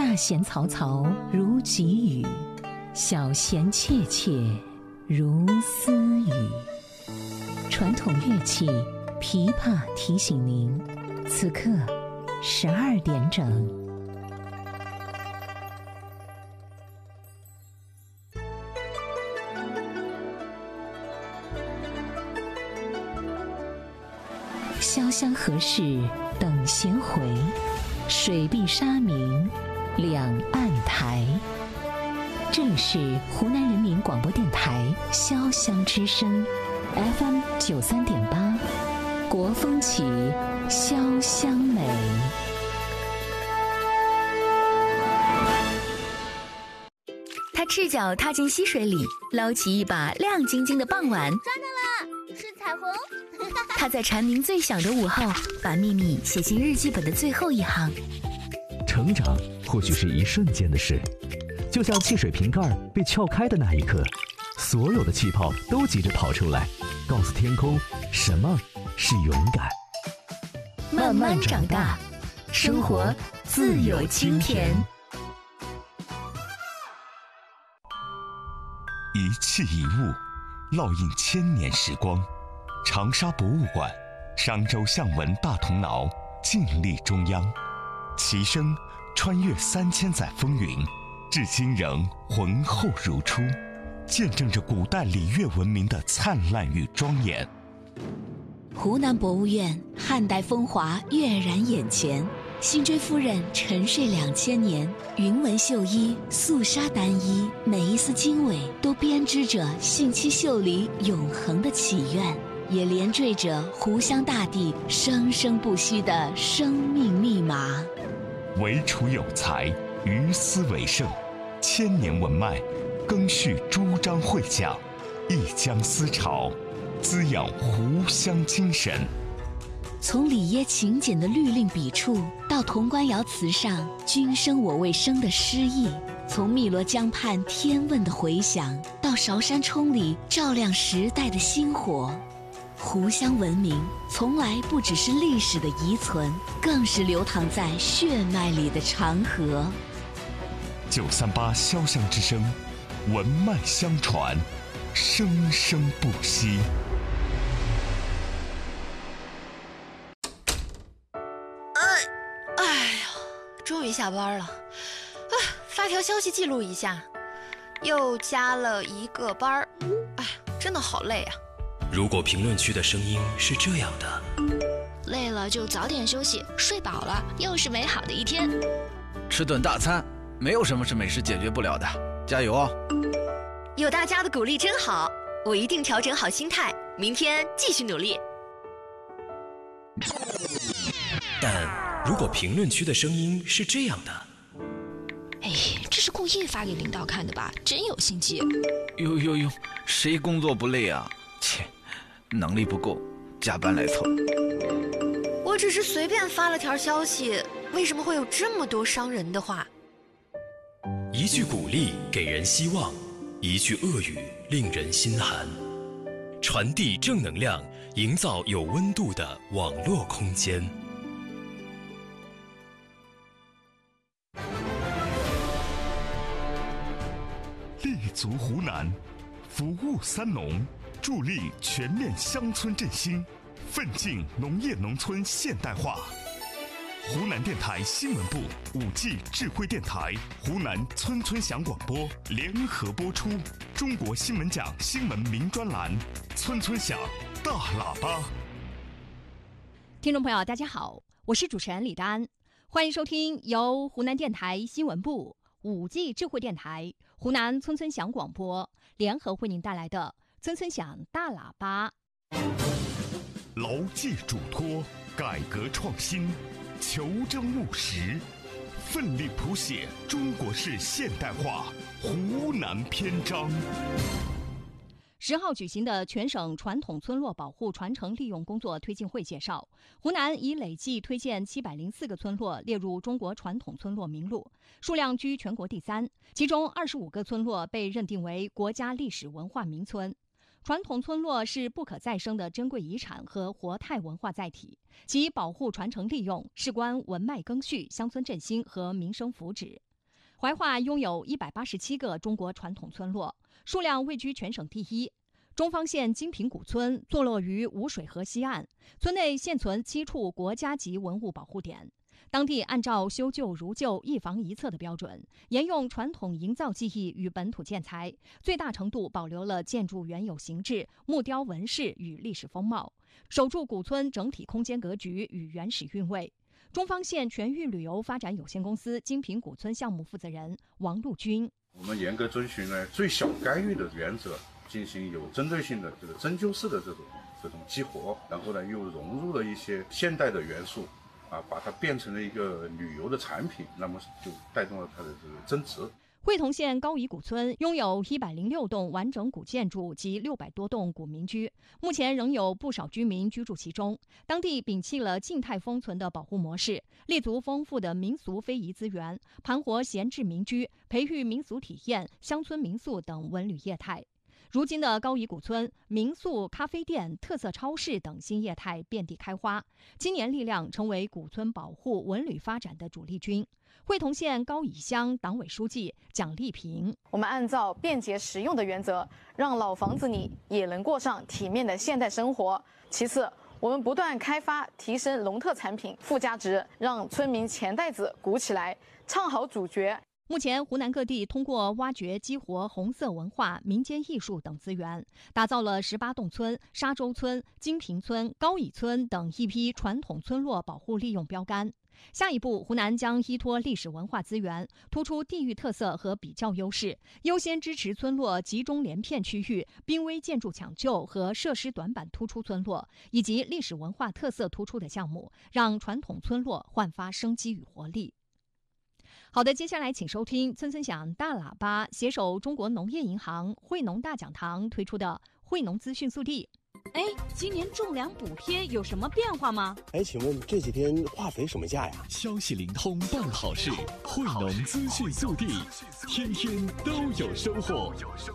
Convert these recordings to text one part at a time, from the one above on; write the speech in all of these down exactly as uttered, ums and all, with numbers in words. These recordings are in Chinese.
大弦嘈嘈如急雨，小弦切切如私语。传统乐器琵琶提醒您，此刻十二点整。潇湘何事等闲回，水碧沙明两岸台。这里是湖南人民广播电台潇湘之声 F M 九三点八，国风起，潇湘美。 他赤脚踏进溪水里，捞起一把亮晶晶的傍晚。 抓到了，是彩虹。 他在蝉鸣最响的午后，把秘密写进日记本的最后一行。 成长或许是一瞬间的事，就像汽水瓶盖被撬开的那一刻，所有的气泡都急着跑出来，告诉天空什么是勇敢。 慢慢长大，生活自有清甜。 一器一物，烙印千年时光。长沙博物馆，商周象纹大铜挠，静立中央，其声穿越三千载风云，至今仍浑厚如初，见证着古代礼乐文明的灿烂与庄严。 湖南博物院汉代风华跃然眼前，辛追夫人沉睡两千年，云纹绣衣，素纱单衣，每一丝经纬都编织着信息秀里永恒的祈愿，也连缀着湖湘大地生生不息的生命密码。 惟楚有才，于斯为盛，千年文脉，更续朱张会讲，一江思潮，滋养湖湘精神。 从里耶勤俭的律令笔触，到潼关窑瓷上君生我未生的诗意；从汨罗江畔天问的回响，到韶山冲里照亮时代的星火。湖湘文明从来不只是历史的遗存，更是流淌在血脉里的长河。 九三八潇湘之声，文脉相传，生生不息。 哎呀，终于下班了，啊，发条消息记录一下，又加了一个班儿，哎，真的好累啊。 如果评论区的声音是这样的， 累了就早点休息，睡饱了又是美好的一天。 吃顿大餐，没有什么是美食解决不了的，加油哦！ 有大家的鼓励真好，我一定调整好心态，明天继续努力。 但如果评论区的声音是这样的， 哎，这是故意发给领导看的吧？真有心机。 呦呦呦，谁工作不累啊？切，能力不够，加班来凑。 我只是随便发了条消息，为什么会有这么多伤人的话？ 一句鼓励给人希望，一句恶语令人心寒。传递正能量，营造有温度的网络空间。 立足湖南，服务三农，助力全面乡村振兴，奋进农业农村现代化。湖南电台新闻部、五 G 智慧电台、湖南村村响广播联合播出中国新闻奖新闻名专栏《村村响大喇叭》。 听众朋友，大家好，我是主持人李丹，欢迎收听由湖南电台新闻部、五 G 智慧电台、湖南村村响广播联合为您带来的《村村响大喇叭》。 牢记嘱托，改革创新，求真务实，奋力谱写中国式现代化湖南篇章。 十号举行的全省传统村落保护传承利用工作推进会介绍，湖南已累计推荐七百零四个村落列入中国传统村落名录，数量居全国第三，其中二十五个村落被认定为国家历史文化名村。传统村落是不可再生的珍贵遗产和活态文化载体，其保护传承利用事关文脉更续、乡村振兴和民生福祉。 怀化拥有一百八十七个中国传统村落，数量位居全省第一。中方县金平古村坐落于吴水河西岸，村内现存七处国家级文物保护点。当地按照修旧如旧、一房一策的标准，沿用传统营造技艺与本土建材，最大程度保留了建筑原有形制、木雕纹饰与历史风貌，守住古村整体空间格局与原始韵味。中方县全域旅游发展有限公司金平古村项目负责人王陆军： 我们严格遵循呢最小干预的原则，进行有针对性的这个针灸式的这种这种激活，然后呢又融入了一些现代的元素。啊，把它变成了一个旅游的产品，那么就带动了它的这个增值。 会同县高乙古村拥有一百零六栋完整古建筑及六百多栋古民居，目前仍有不少居民居住其中。当地摒弃了静态封存的保护模式，立足丰富的民俗非遗资源，盘活闲置民居，培育民俗体验、乡村民宿等文旅业态。如今的高乙古村，民宿、咖啡店、特色超市等新业态遍地开花，今年力量成为古村保护文旅发展的主力军。会同县高乙乡党委书记蒋丽萍： 我们按照便捷实用的原则，让老房子里也能过上体面的现代生活。其次，我们不断开发提升农特产品附加值，让村民钱袋子鼓起来，唱好主角。 目前，湖南各地通过挖掘、激活红色文化、民间艺术等资源，打造了十八洞村、沙洲村、金平村、高乙村等一批传统村落保护利用标杆。下一步，湖南将依托历史文化资源，突出地域特色和比较优势，优先支持村落集中连片区域、濒危建筑抢救和设施短板突出村落，以及历史文化特色突出的项目，让传统村落焕发生机与活力。好的，接下来请收听村村响大喇叭携手中国农业银行惠农大讲堂推出的惠农资讯速递。 哎，今年种粮补贴有什么变化吗？ 哎，请问这几天化肥什么价呀？ 消息灵通办好事，惠农资讯速递，天天都有收获。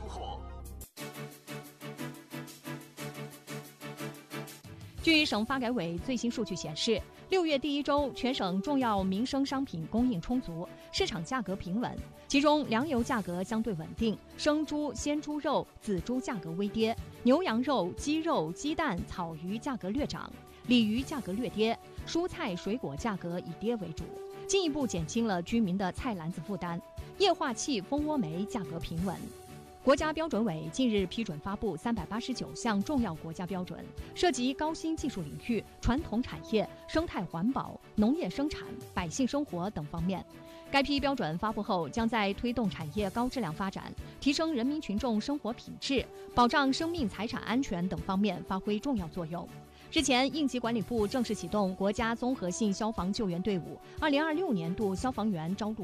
据省发改委最新数据显示，六月第一周全省重要民生商品供应充足，市场价格平稳。其中，粮油价格相对稳定，生猪、鲜猪肉、仔猪价格微跌，牛羊肉、鸡肉、鸡蛋、草鱼价格略涨，鲤鱼价格略跌，蔬菜、水果价格以跌为主，进一步减轻了居民的菜篮子负担。液化气、蜂窝煤价格平稳。国家标准委近日批准发布三百八十九项重要国家标准，涉及高新技术领域、传统产业、生态环保、农业生产、百姓生活等方面。该批标准发布后，将在推动产业高质量发展、提升人民群众生活品质、保障生命财产安全等方面发挥重要作用。日前，应急管理部正式启动国家综合性消防救援队伍二零二六年度消防员招录